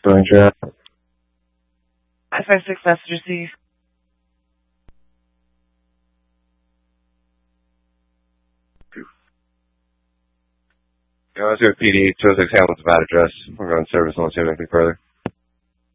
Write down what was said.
Ranger. 556 message received. Yeah, let's go PD 206 Hamilton's bad address. We're going service. Don't see anything further.